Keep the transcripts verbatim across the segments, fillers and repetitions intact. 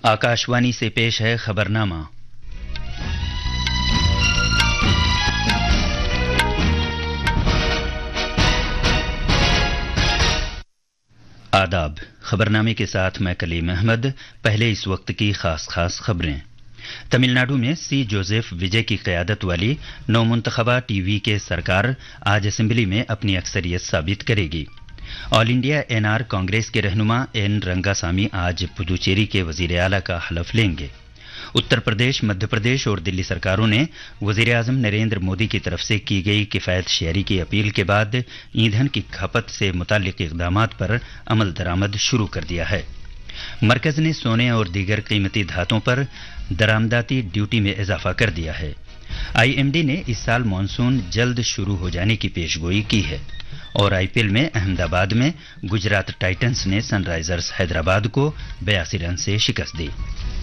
आकाशवाणी से पेश है खबरनामा। आदाब। खबरनामे के साथ मैं कलीम अहमद। पहले इस वक्त की खास खास खबरें। तमिलनाडु में सी जोसेफ विजय की क़यादत वाली नौमुंतखबा टीवी के सरकार आज असेंबली में अपनी अक्सरियत साबित करेगी। ऑल इंडिया एनआर कांग्रेस के रहनुमा एन रंगासामी आज पुदुचेरी के वजीर आला का हलफ लेंगे। उत्तर प्रदेश, मध्य प्रदेश और दिल्ली सरकारों ने वजीर आजम नरेंद्र मोदी की तरफ से की गई किफायत शेयरी की अपील के बाद ईंधन की खपत से मुताल्लिक इक़दामात पर अमल दरामद शुरू कर दिया है। मरकज ने सोने और दीगर कीमती धातुओं पर दरामदाती ड्यूटी में इजाफा कर दिया है। आईएमडी ने इस साल मानसून जल्द शुरू हो जाने की पेशगोई की है। और आईपीएल में अहमदाबाद में गुजरात टाइटंस ने सनराइजर्स हैदराबाद को बयासी रन से शिकस्त दी।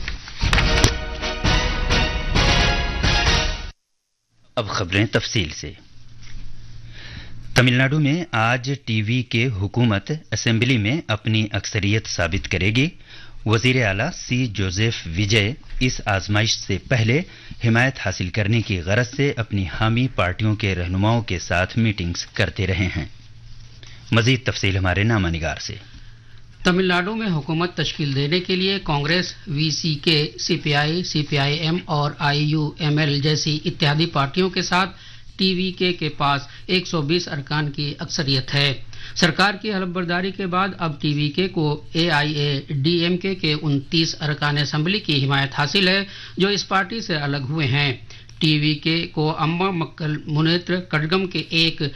अब खबरें तफसील से। तमिलनाडु में आज टीवी के हुकूमत असेंबली में अपनी अक्सरियत साबित करेगी। वजीर आला सी जोसेफ विजय इस आजमाइश से पहले हिमायत हासिल करने की गरज से अपनी हामी पार्टियों के रहनुमाओं के साथ मीटिंग्स करते रहे हैं। मजीद तफसील हमारे नामा निगार से। तमिलनाडु में हुकूमत तश्कील देने के लिए कांग्रेस, वीसीके, सीपीआई, सीपीआईएम और आईयूएमएल जैसी इत्यादि पार्टियों के साथ टीवीके के पास एक सौ बीस अरकान की अक्सरियत है। सरकार की हलफबर्दारी के बाद अब टीवीके को एआईएडीएमके के उनतीस अरकान असेंबली की हिमायत हासिल है, जो इस पार्टी से अलग हुए हैं। टीवीके को अम्मा मक्कल मुनेत्र कड़गम के एक